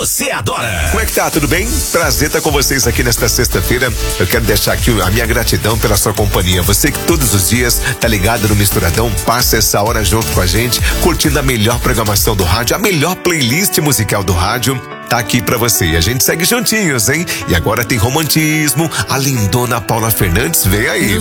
Você adora. Como é que tá? Tudo bem? Prazer estar com vocês aqui nesta sexta-feira. Eu quero deixar aqui a minha gratidão pela sua companhia. Você que todos os dias tá ligado no Misturadão, passa essa hora junto com a gente, curtindo a melhor programação do rádio, a melhor playlist musical do rádio. Tá aqui pra você. E a gente segue juntinhos, hein? E agora tem romantismo. A lindona Paula Fernandes vem aí.